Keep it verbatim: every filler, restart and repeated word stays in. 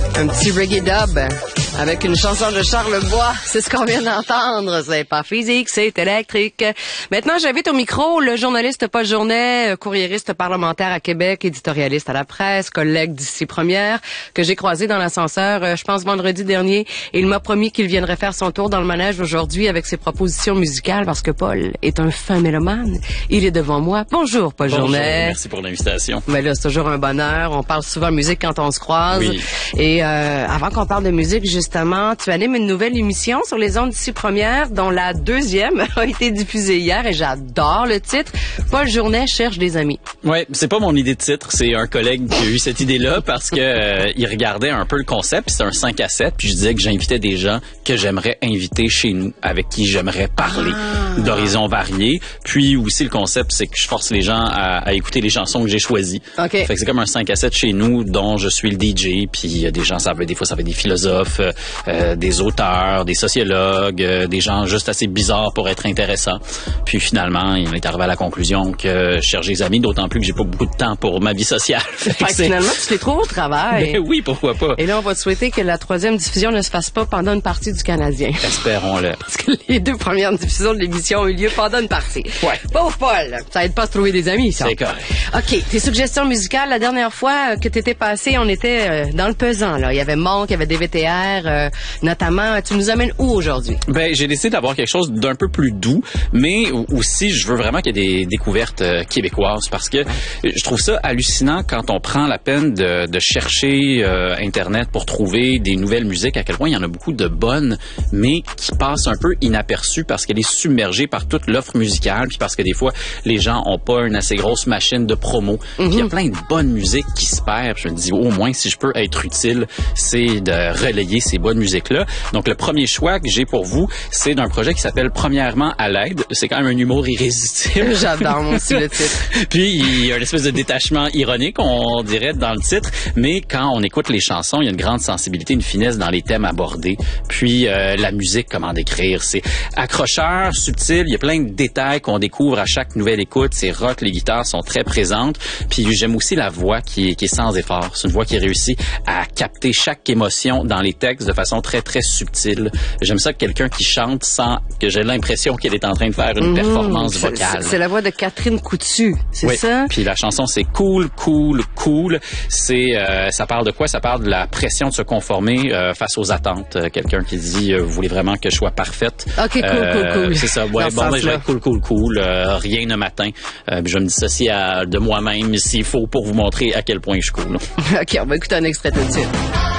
Un petit reggae dub avec une chanson de Charles Bois. C'est ce qu'on vient d'entendre. C'est pas physique, c'est électrique. Maintenant, j'invite au micro le journaliste Paul Journet, courriériste parlementaire à Québec, éditorialiste à la presse, collègue d'ici Première, que j'ai croisé dans l'ascenseur, je pense, vendredi dernier. Et il m'a promis qu'il viendrait faire son tour dans le manège aujourd'hui avec ses propositions musicales parce que Paul est un fin mélomane. Il est devant moi. Bonjour, Paul Bonjour, Journet. Merci pour l'invitation. Mais là, c'est toujours un bonheur. On parle souvent musique quand on se croise. Oui. Et euh, avant qu'on parle de musique, justement, tu animes une nouvelle émission sur les ondes d'ici Première, dont la deuxième a été diffusée hier et j'adore le titre. Paul Journet cherche des amis. Ouais, c'est pas mon idée de titre, c'est un collègue qui a eu cette idée-là parce que euh, il regardait un peu le concept, puis c'est un cinq à sept, puis je disais que j'invitais des gens que j'aimerais inviter chez nous, avec qui j'aimerais parler ah. d'horizons variés. Puis aussi le concept, c'est que je force les gens à, à écouter les chansons que j'ai choisies. Okay. Fait que c'est comme un cinq à sept chez nous dont je suis le D J, puis euh, des gens, ça veut des fois ça fait des philosophes, euh, des auteurs, des sociologues, euh, des gens juste assez bizarres pour être intéressants. Puis finalement, il est arrivé à la conclusion que je cherche des amis, d'autant plus que j'ai pas beaucoup de temps pour ma vie sociale. Fait que finalement, tu les trouves au travail. Ben oui, pourquoi pas. Et là, on va te souhaiter que la troisième diffusion ne se fasse pas pendant une partie du Canadien. Espérons-le. Parce que les deux premières diffusions de l'émission ont eu lieu pendant une partie. Ouais. Pauvre Paul, ça aide pas à se trouver des amis, ça. C'est correct. OK, tes suggestions musicales, la dernière fois que t'étais passé, on était euh, dans le pesant, là. Il y avait Monk, il y avait D V T R, euh, notamment. Tu nous amènes où aujourd'hui? Ben, j'ai décidé d'avoir quelque chose d'un peu plus doux, mais aussi, je veux vraiment qu'il y ait des découvertes euh, québécoises parce que je trouve ça hallucinant quand on prend la peine de, de chercher euh, Internet pour trouver des nouvelles musiques, à quel point il y en a beaucoup de bonnes, mais qui passent un peu inaperçues parce qu'elle est submergée par toute l'offre musicale, puis parce que des fois, les gens ont pas une assez grosse machine de promo. Mm-hmm. Puis il y a plein de bonnes musiques qui se perdent. Je me dis, au moins, si je peux être utile, c'est de relayer ces bonnes musiques-là. Donc, le premier choix que j'ai pour vous, c'est d'un projet qui s'appelle Premièrement à l'aide. C'est quand même un humour irrésistible. J'adore, moi aussi, le titre. Puis, il y a une espèce de détachement ironique, on dirait, dans le titre. Mais quand on écoute les chansons, il y a une grande sensibilité, une finesse dans les thèmes abordés. Puis, euh, la musique, comment décrire? C'est accrocheur, subtil. Il y a plein de détails qu'on découvre à chaque nouvelle écoute. C'est rock, les guitares sont très présentes. Puis, j'aime aussi la voix qui est, qui est sans effort. C'est une voix qui réussit à capter chaque émotion dans les textes de façon très, très subtile. J'aime ça que quelqu'un qui chante sans que j'ai l'impression qu'elle est en train de faire une mmh, performance vocale. C'est la voix de Catherine Coutu, c'est oui. ça? Puis la chanson, c'est cool, cool, cool. C'est, euh, ça parle de quoi? Ça parle de la pression de se conformer euh, face aux attentes. Euh, quelqu'un qui dit, euh, vous voulez vraiment que je sois parfaite? OK, cool, euh, cool, cool. C'est ça. Ouais, bon, ben, je vais être cool, cool, cool. Euh, rien ne m'atteint. Euh, je me dissocier à, de moi-même s'il faut pour vous montrer à quel point je suis cool. OK, on va écouter un extrait tout de suite.